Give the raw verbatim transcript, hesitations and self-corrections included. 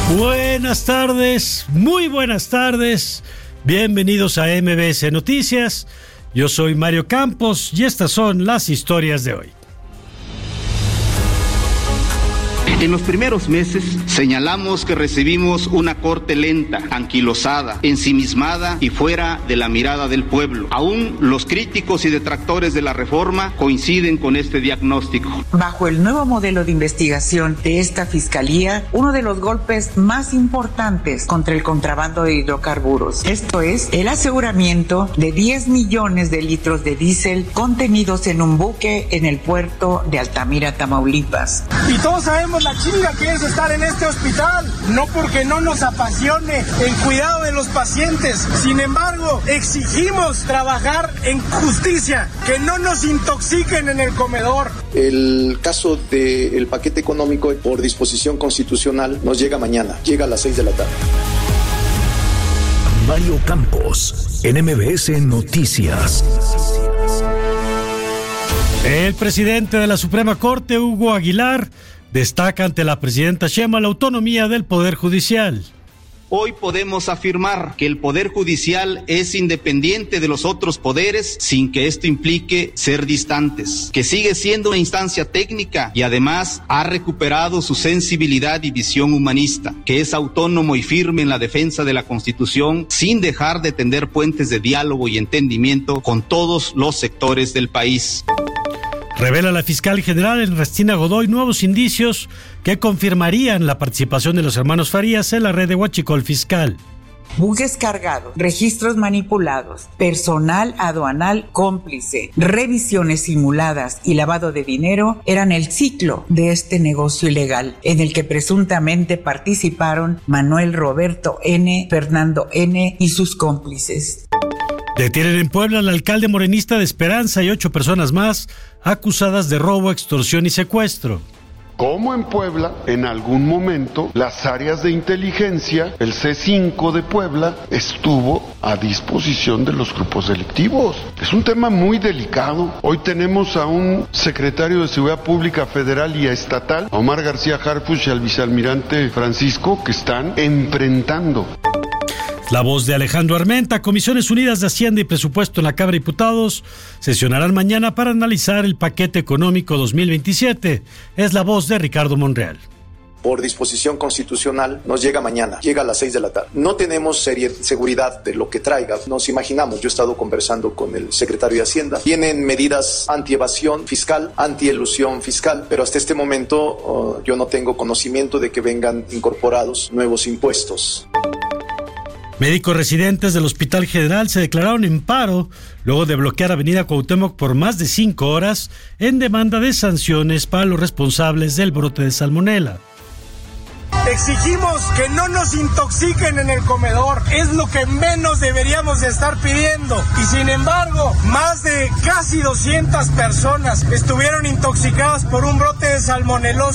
Buenas tardes, muy buenas tardes. Bienvenidos a M B S Noticias. Yo soy Mario Campos y estas son las historias de hoy. En los primeros meses señalamos que recibimos una corte lenta, anquilosada, ensimismada y fuera de la mirada del pueblo. Aún los críticos y detractores de la reforma coinciden con este diagnóstico. Bajo el nuevo modelo de investigación de esta fiscalía, uno de los golpes más importantes contra el contrabando de hidrocarburos. Esto es el aseguramiento de diez millones de litros de diésel contenidos en un buque en el puerto de Altamira, Tamaulipas. Y todos sabemos la chinga que es estar en este hospital, no porque no nos apasione el cuidado de los pacientes. Sin embargo, exigimos trabajar en justicia, que no nos intoxiquen en el comedor. El caso del paquete económico por disposición constitucional nos llega mañana, llega a las seis de la tarde. Mario Campos, en M B S Noticias. El presidente de la Suprema Corte, Hugo Aguilar, destaca ante la presidenta Sheinbaum la autonomía del Poder Judicial. Hoy podemos afirmar que el Poder Judicial es independiente de los otros poderes sin que esto implique ser distantes, que sigue siendo una instancia técnica y además ha recuperado su sensibilidad y visión humanista, que es autónomo y firme en la defensa de la Constitución sin dejar de tender puentes de diálogo y entendimiento con todos los sectores del país. Revela la fiscal general Ernestina Godoy nuevos indicios que confirmarían la participación de los hermanos Farías en la red de huachicol fiscal. Buques cargados, registros manipulados, personal aduanal cómplice, revisiones simuladas y lavado de dinero eran el ciclo de este negocio ilegal, en el que presuntamente participaron Manuel Roberto N., Fernando N. y sus cómplices. Detienen en Puebla al alcalde morenista de Esperanza y ocho personas más acusadas de robo, extorsión y secuestro. Como en Puebla, en algún momento, las áreas de inteligencia, el C cinco de Puebla, estuvo a disposición de los grupos delictivos. Es un tema muy delicado. Hoy tenemos a un secretario de Seguridad Pública Federal y estatal, Omar García Harfuch, y al vicealmirante Francisco, que están enfrentando. La voz de Alejandro Armenta. Comisiones Unidas de Hacienda y Presupuesto en la Cámara de Diputados sesionarán mañana para analizar el paquete económico dos mil veintisiete. Es la voz de Ricardo Monreal. Por disposición constitucional nos llega mañana, llega a las seis de la tarde. No tenemos serie, seguridad de lo que traiga, nos imaginamos. Yo he estado conversando con el secretario de Hacienda. Tienen medidas anti-evasión fiscal, anti-elusión fiscal, pero hasta este momento uh, yo no tengo conocimiento de que vengan incorporados nuevos impuestos. Médicos residentes del Hospital General se declararon en paro luego de bloquear Avenida Cuauhtémoc por más de cinco horas en demanda de sanciones para los responsables del brote de salmonela. Exigimos que no nos intoxiquen en el comedor, es lo que menos deberíamos de estar pidiendo. Y sin embargo, más de casi doscientas personas estuvieron intoxicadas por un brote de salmonelosis.